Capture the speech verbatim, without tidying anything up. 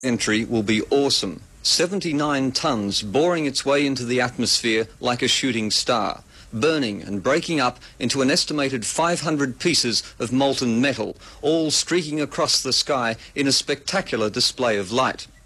Entry will be awesome. seventy-nine tons boring its way into the atmosphere like a shooting star, burning and breaking up into an estimated five hundred pieces of molten metal, all streaking across the sky in a spectacular display of light.